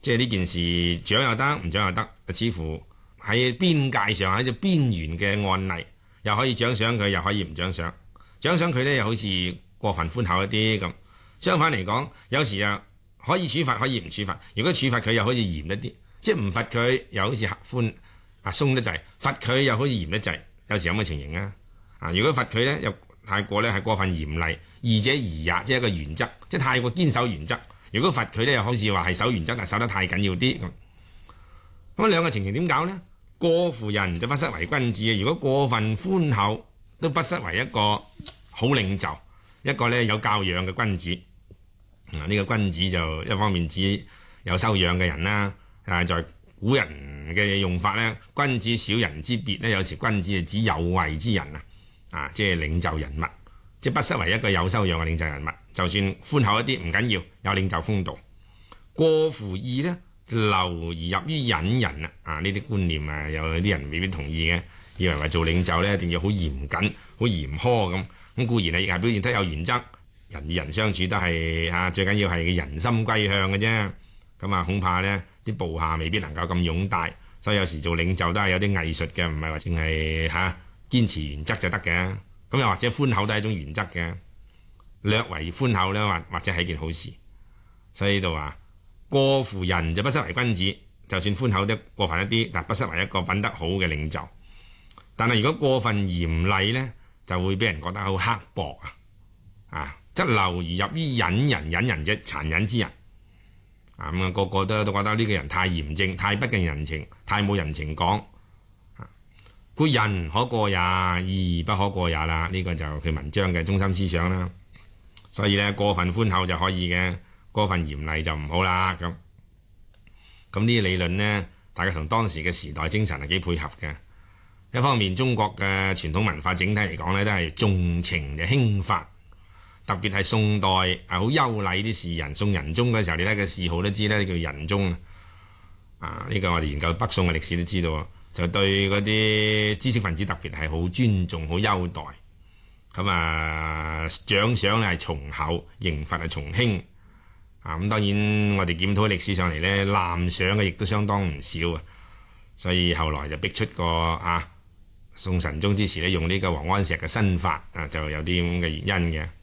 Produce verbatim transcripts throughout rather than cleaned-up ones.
即係呢件事獎又得，唔獎又得，似乎喺邊界上喺隻邊緣嘅案例，又可以獎賞佢，又可以唔獎賞。獎賞佢呢，又好似過分寬厚一啲咁。相反嚟講，有時啊可以處罰，可以唔處罰。如果處罰佢，又好似嚴一啲，即係唔罰佢，又好似寬啊鬆得滯；罰佢又好似嚴得滯。有時有咁嘅情形啊。啊，如果罰佢呢，又太過呢係過分嚴厲，二者宜也，即係一個原則，即係太過堅守原則。如果罰佢呢，又好似話係守原則，但守得太緊要啲咁。咁兩個情形點搞呢？過乎人就不失為君子。如果過分寬厚，都不失為一個好領袖，一個呢有教養嘅君子。啊，呢個君子就一方面指有修養嘅人啦。啊，在古人嘅用法呢，君子小人之別呢，有時君子係指有為之人啊。啊，即係領袖人物，即係不失為一個有修養嘅領袖人物。就算寬厚一啲唔緊要，有領袖風度。過乎義呢，流而入於隱人啊！啊，呢啲觀念啊，有啲人未必同意嘅，以為話做領袖呢一定要好嚴謹、好嚴苛咁。咁固然係亦係表現得有原則，人與人相處都係啊，最緊要係人心歸向嘅啫。咁啊，恐怕呢啲部下未必能夠咁擁戴，所以有時做領袖都係有啲藝術嘅，唔係話淨係嚇堅持原則就得嘅。咁又或者寬厚都係一種原則嘅。略為寬厚咧，或或者係一件好事，所以呢度話過乎人就不失為君子，就算寬厚得過分一啲，但不失為一個品德好嘅領袖。但係如果過分嚴厲呢，就會俾人覺得好刻薄啊！啊，即係流而入於隱人，隱人者殘忍之人啊！咁啊，個個都都覺得呢個人太嚴正，太不近人情，太冇人情講。故人可過也，義不可過也啦。呢、這個就佢文章嘅中心思想啦。所以咧，過分寬厚就可以嘅，過分嚴厲就唔好啦。咁咁呢啲理論呢，大家同當時嘅時代精神係幾配合嘅。一方面，中國嘅傳統文化整體嚟講呢，都係重情就輕法，特別係宋代啊，好優禮啲士人。宋仁宗嘅時候，你睇個諡號都知咧，叫仁宗啊。呢、這個我哋研究北宋嘅歷史都知道，就對嗰啲知識分子特別係好尊重、好優待。咁啊，獎賞咧係從厚，刑罰係從輕啊。咁當然我哋檢討歷史上嚟咧，濫賞嘅亦都相當唔少啊。所以後來就逼出個啊，宋神宗之時咧，用呢個王安石嘅新法啊，就有啲咁嘅原因嘅。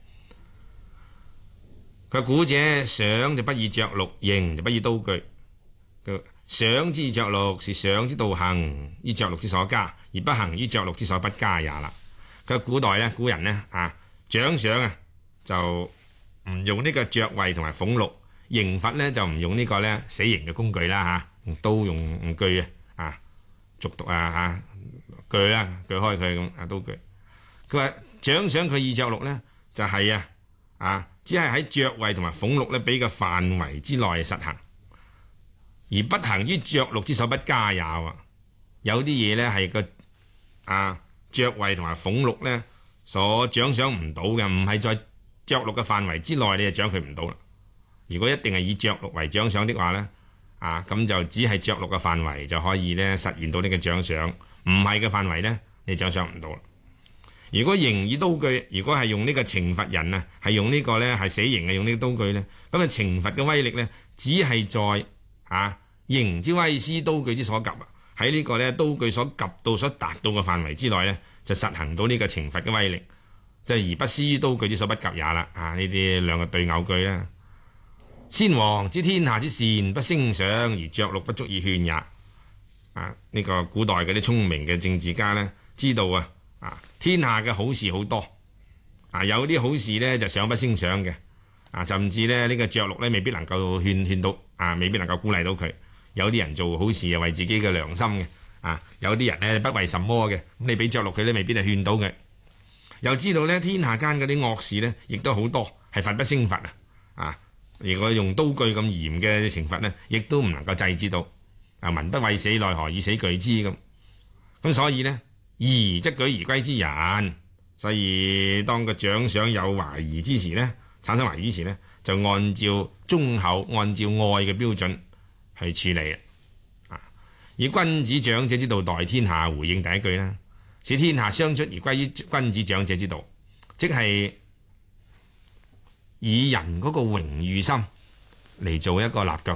佢古者賞就不以爵祿，刑就不以刀具。佢賞之以爵祿，是賞之道行，於爵祿之所加，而不行於爵祿之所不加也啦。佢古代咧，古人呢，啊，獎賞啊就唔用呢個爵位同埋俸祿，刑罰咧就唔用呢個咧死刑嘅工具啦嚇，用刀用用鋸啊啊，逐毒啊嚇鋸啦鋸開佢咁啊刀具。佢話獎賞佢以爵祿咧就係、是、啊啊，只係喺爵位同埋俸祿咧俾個範圍之內實行，而不行於爵祿之所不加也喎。有啲嘢咧係個啊。爵位同埋俸祿咧，所獎賞唔到嘅，唔係在爵祿嘅範圍之內，你就獎佢唔到啦。如果一定係以爵祿為獎賞的話咧，啊咁就只係爵祿嘅範圍就可以咧實現到呢個獎賞，唔係嘅範圍咧，你獎賞唔到啦。如果刑以刀具，如果係用呢個懲罰人啊，係用呢個咧係死刑嘅，用呢個刀具咧，咁啊懲罰嘅威力咧，只係在啊刑之威施，刀具之所及啊。喺呢個咧刀具所及到所達到嘅範圍之內咧，就實行到呢個懲罰嘅威力，就而不施於刀具之所不及也啦。啊，呢啲兩個對偶句啦。先王知天下之善不勝賞，而爵祿不足以勸也。啊，呢個古代嗰啲聰明嘅政治家咧，知道啊啊天下嘅好事好多啊，有啲好事咧就賞不勝賞嘅啊，甚至咧呢個爵祿咧未必能夠勸勸到啊，未必能夠鼓勵到佢。有啲人做好事係為自己嘅良心嘅，啊，有啲人咧不為什麼嘅，咁你俾爵祿佢咧未必係勸到嘅。又知道咧天下間嗰啲惡事咧，亦都好多係罰不勝罰啊！啊，如果用刀具咁嚴嘅懲罰咧，亦都唔能夠制止到啊，民不畏死，奈何以死懼之咁。咁所以呢，疑則舉而歸之人，所以當個獎賞有懷疑之時呢，產生懷疑之時呢，就按照忠厚、按照愛嘅標準去處理啊！以君子長者之道待天下，回應第一句啦，使天下相出而歸於君子長者之道，即係以人嗰個榮譽心嚟做一個立腳